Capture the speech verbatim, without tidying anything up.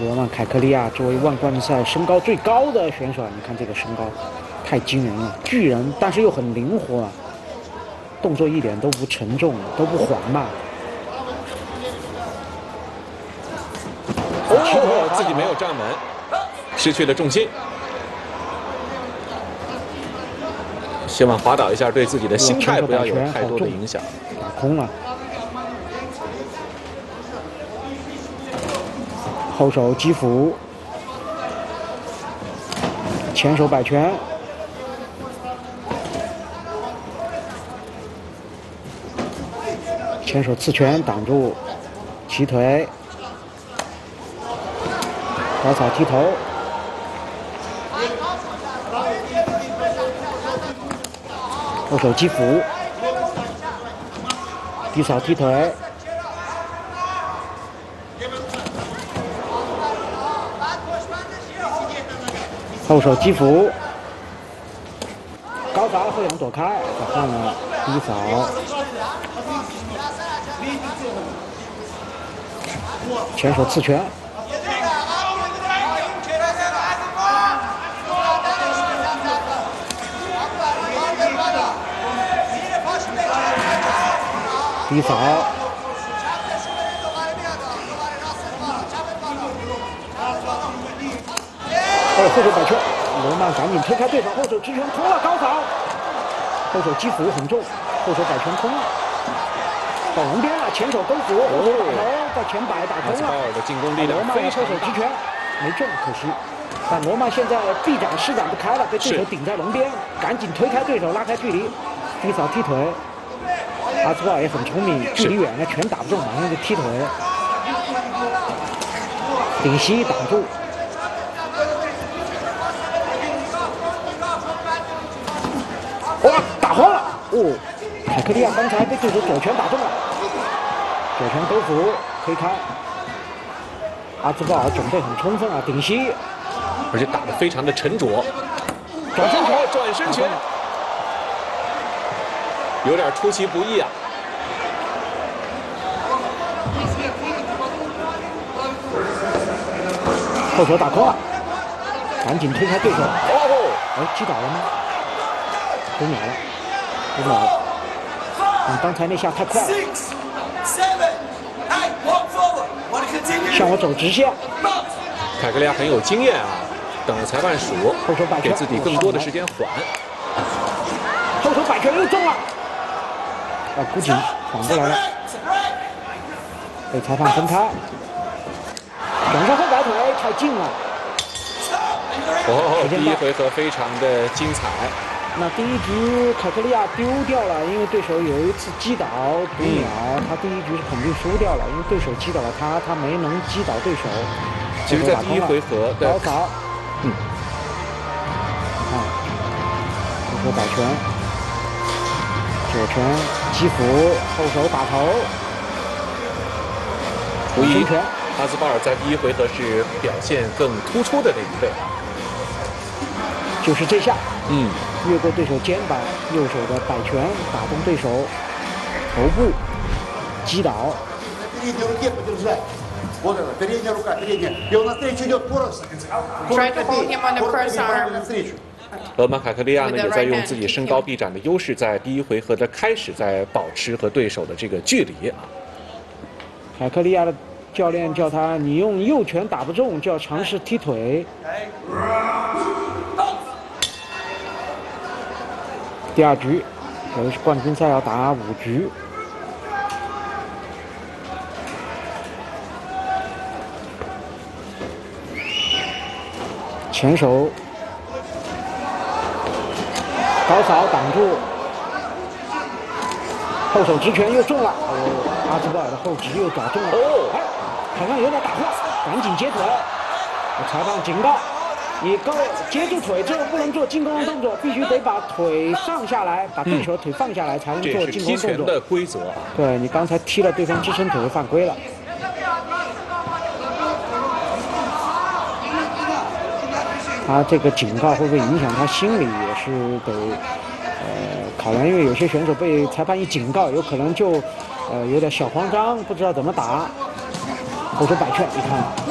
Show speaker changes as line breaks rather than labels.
罗曼·凯克利亚作为万冠赛身高最高的选手，你看这个身高太惊人了，巨人，但是又很灵活，动作一点都不沉重，都不缓慢。
哦，自己没有站稳，失去了重心。希望滑倒一下，对自己的心态不要有太多的影响。
打空了。后手击斧，前手摆拳，前手刺拳挡住，齐腿，高草踢头，后手击斧，低扫踢腿。后手击斧，高扫后仰躲开，再换了低扫，前手刺拳，低扫，哦，后手摆拳，罗曼赶紧推开对手，后手直拳空了，高扫，后手击斧很重，后手摆拳空了，到龙边了，前手勾斧，后手打头，在前摆打空了。
阿兹巴尔的进攻力量
非常大，后手直拳没中，可惜。但罗曼现在臂展施展不开了，被对手顶在龙边，赶紧推开对手，拉开距离，低扫踢腿。阿兹巴尔也很聪明，距离远了拳打不中，马上就踢腿，顶膝挡住。哇，打慌了！哦，凯克利亚刚才被对手左拳打中了，左拳勾斧推开。阿兹巴尔准备很充分啊，顶膝，
而且打得非常的沉着。
转身拳，
转身拳，有点出其不意啊。
后手打空了，赶紧推开对手。哦，哎，击倒了吗？都秒了，都秒了。你刚才那下太快了。向我走直线。
凯克利亚很有经验啊，等着裁判数，
后手摆拳，
给自己更多的时间缓。
后手摆拳又中了，啊，估计反过来了，被裁判分开。转身后摆腿太近了。
哦，第一回合非常的精彩。
那第一局凯克利亚丢掉了，因为对手有一次击倒读秒，嗯、他第一局是肯定输掉了，因为对手击倒了他，他没能击倒对手。
其实，在第一回合的
高扫，嗯，你看，后手摆拳，左拳击斧，后手打头，
无疑，阿兹巴尔在第一回合是表现更突出的那一位。
就是这下，
嗯。
越过对手肩膀，右手的摆拳打中对手头部，击倒。
罗曼·凯克利亚呢，也在用自己身高臂展的优势，在第一回合的开始，在保持和对手的这个距离啊。
凯克利亚的教练叫他，你用右拳打不中，就要尝试踢腿。第二局，有的是冠军赛要打五局。前手高扫挡住，后手直拳又中了。哦，阿兹巴尔的后直又找中了。哦，哎，好像有点打晃，赶紧接腿。裁判警告。你高接住腿之后不能做进攻的动作，必须得把腿放下来，把对手腿放下来才能做进攻动作。
这是踢拳的规则啊。
对，你刚才踢了对方支撑腿犯规了。他这个警告会不会影响他心理，也是得呃考量，因为有些选手被裁判一警告，有可能就呃有点小慌张，不知道怎么打。后手摆拳，你看。